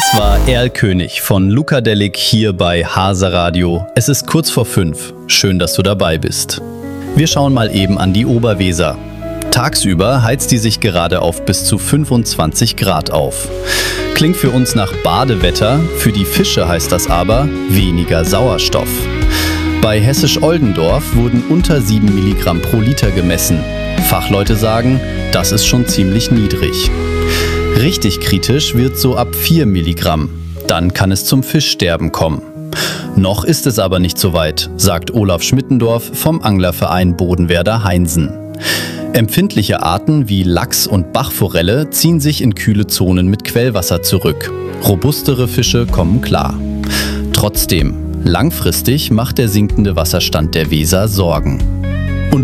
Das war Erlkönig von Luca Delic hier bei Hase Radio. Es ist kurz vor 5. Schön, dass du dabei bist. Wir schauen mal eben an die Oberweser. Tagsüber heizt die sich gerade auf bis zu 25 Grad auf. Klingt für uns nach Badewetter, für die Fische heißt das aber weniger Sauerstoff. Bei Hessisch-Oldendorf wurden unter 7 Milligramm pro Liter gemessen. Fachleute sagen, das ist schon ziemlich niedrig. Richtig kritisch wird so ab 4 Milligramm. Dann kann es zum Fischsterben kommen. Noch ist es aber nicht so weit, sagt Olaf Schmittendorf vom Anglerverein Bodenwerder-Heinsen. Empfindliche Arten wie Lachs und Bachforelle ziehen sich in kühle Zonen mit Quellwasser zurück. Robustere Fische kommen klar. Trotzdem, langfristig macht der sinkende Wasserstand der Weser Sorgen.